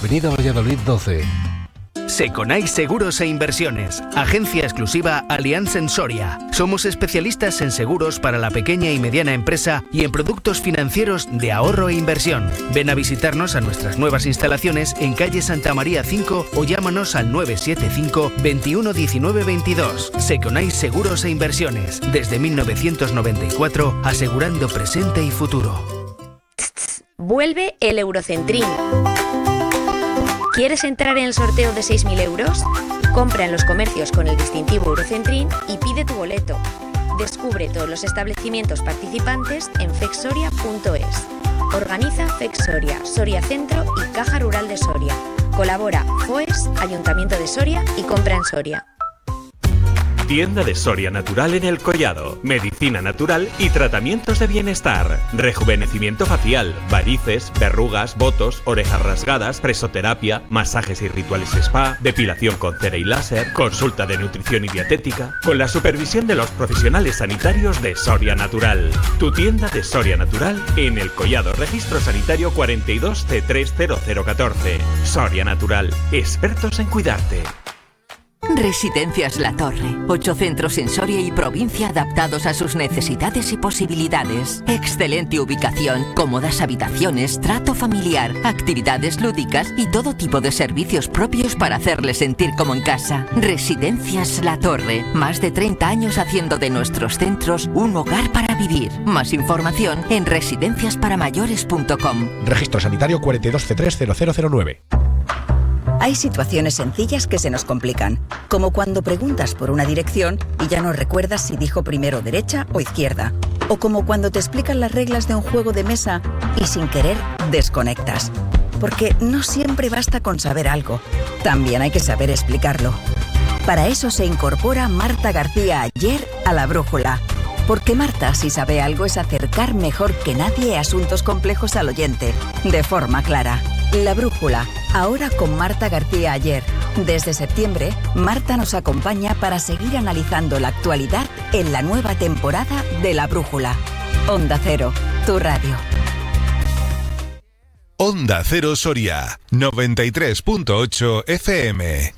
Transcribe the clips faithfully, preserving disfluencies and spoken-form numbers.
Avenida Valladolid doce. Seconai Seguros e Inversiones, agencia exclusiva Allianz en Soria. Somos especialistas en seguros para la pequeña y mediana empresa y en productos financieros de ahorro e inversión. Ven a visitarnos a nuestras nuevas instalaciones en calle Santa María cinco o llámanos al nueve siete cinco, veintiuno diecinueve veintidós. Seconai Seguros e Inversiones, desde mil novecientos noventa y cuatro, asegurando presente y futuro. Vuelve el Eurocentrín. ¿Quieres entrar en el sorteo de seis mil euros? Compra en los comercios con el distintivo Eurocentrín y pide tu boleto. Descubre todos los establecimientos participantes en fexsoria punto es. Organiza Fexsoria, Soria Centro y Caja Rural de Soria. Colabora FOES, Ayuntamiento de Soria y Compra en Soria. Tienda de Soria Natural en El Collado. Medicina natural y tratamientos de bienestar. Rejuvenecimiento facial, varices, verrugas, botos, orejas rasgadas, presoterapia, masajes y rituales spa, depilación con cera y láser, consulta de nutrición y dietética, con la supervisión de los profesionales sanitarios de Soria Natural. Tu tienda de Soria Natural en El Collado. Registro sanitario cuarenta y dos C tres cero cero catorce. Soria Natural. Expertos en cuidarte. Residencias La Torre. Ocho centros en Soria y provincia adaptados a sus necesidades y posibilidades. Excelente ubicación, cómodas habitaciones, trato familiar, actividades lúdicas y todo tipo de servicios propios para hacerles sentir como en casa. Residencias La Torre. Más de treinta años haciendo de nuestros centros un hogar para vivir. Más información en residencias para mayores punto com. Registro sanitario cuarenta y dos C tres cero cero cero nueve. Hay situaciones sencillas que se nos complican, como cuando preguntas por una dirección y ya no recuerdas si dijo primero derecha o izquierda, o como cuando te explican las reglas de un juego de mesa y sin querer desconectas. Porque no siempre basta con saber algo, también hay que saber explicarlo. Para eso se incorpora Marta García Ayer a La Brújula. Porque Marta, si sabe algo, es acercar mejor que nadie asuntos complejos al oyente, de forma clara. La Brújula, ahora con Marta García Ayer. Desde septiembre, Marta nos acompaña para seguir analizando la actualidad en la nueva temporada de La Brújula. Onda Cero, tu radio. Onda Cero Soria, noventa y tres punto ocho F M.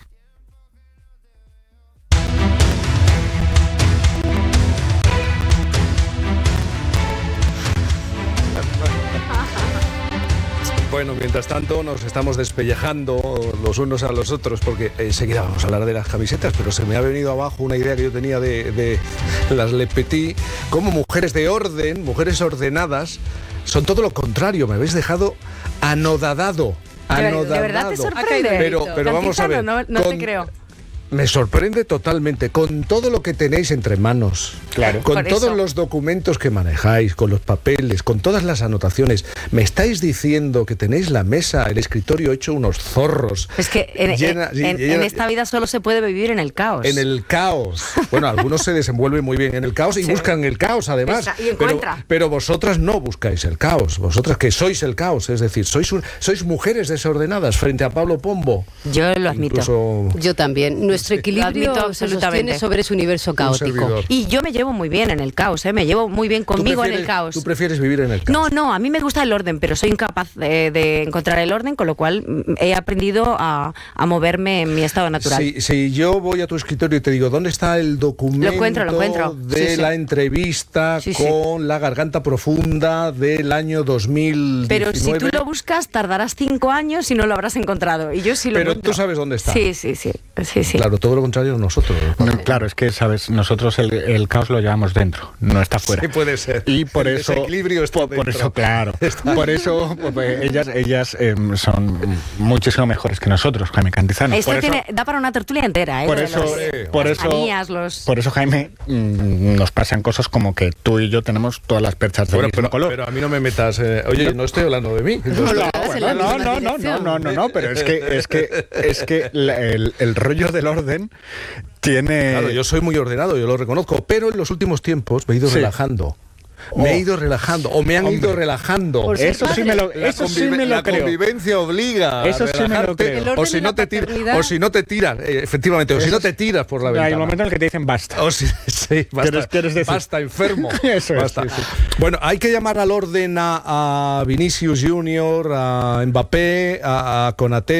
Bueno, mientras tanto nos estamos despellejando los unos a los otros porque enseguida vamos a hablar de las camisetas, pero se me ha venido abajo una idea que yo tenía de, de las Le Petit, como mujeres de orden, mujeres ordenadas, son todo lo contrario, me habéis dejado anodadado. anodadado. ¿De verdad te sorprende? Pero, pero vamos a ver. No, no con, te creo. Me sorprende totalmente, con todo lo que tenéis entre manos, claro, con todos los documentos que manejáis, con los papeles, con todas las anotaciones. ¿Me estáis diciendo que tenéis la mesa, el escritorio hecho unos zorros? Es que en, llena, en, llena, en esta vida solo se puede vivir en el caos. En el caos. Bueno, algunos se desenvuelven muy bien en el caos y sí, buscan el caos además. Esa, y pero, pero vosotras no buscáis el caos, vosotras que sois el caos, es decir, sois, un, sois mujeres desordenadas frente a Pablo Pombo. Yo lo admito. Incluso... Yo también. Nuestro equilibrio se sostiene sobre ese universo caótico. Y yo me llevo muy bien en el caos, ¿eh? Me llevo muy bien conmigo en el caos. ¿Tú prefieres vivir en el caos? No, no, a mí me gusta el orden, pero soy incapaz de, de encontrar el orden, con lo cual he aprendido a, a moverme en mi estado natural. Si, si yo voy a tu escritorio y te digo, ¿dónde está el documento lo encuentro, lo encuentro. de sí, la sí. entrevista sí, con sí. la garganta profunda del año dos mil diecinueve? Pero si tú lo buscas, tardarás cinco años y no lo habrás encontrado. Y yo sí lo Pero encuentro. tú sabes dónde está. Sí, sí, sí. sí, sí. Claro, todo lo contrario nosotros. No, claro, es que, ¿sabes? Nosotros el, el caos lo llevamos dentro, no está fuera. Sí, puede ser. Y por el eso... desequilibrio está por, dentro. por eso, claro. Está. Por eso pues, ellas, ellas eh, son muchísimo mejores que nosotros, Jaime Cantizano. Esto por tiene, eso, da para una tertulia entera, ¿eh? Por eso, los, por, las eso manías, los... por eso, Jaime, mmm, nos pasan cosas como que tú y yo tenemos todas las perchas del bueno, mismo pero, color. Pero a mí no me metas... Eh, oye, no estoy hablando de mí. No, no, bueno, no, no, no, no, no, no, no, pero es que, es que, es que la, el, el rollo del orden tiene... Claro, yo soy muy ordenado, yo lo reconozco, pero en los últimos tiempos me he ido sí. relajando. Oh. Me he ido relajando, o me han Hombre. ido relajando. Eso sí me lo, eso sí me lo la creo. convivencia obliga eso a sí me lo creo. O si no te tiras, o si no te tiras, eh, efectivamente, o si no te tiras por la ventana. Hay un momento en el que te dicen basta. O si, sí, basta, ¿Quieres, quieres decir? basta enfermo. Eso basta. Es, sí, sí. Bueno, hay que llamar al orden a, a Vinicius Junior, a Mbappé, a, a Konaté.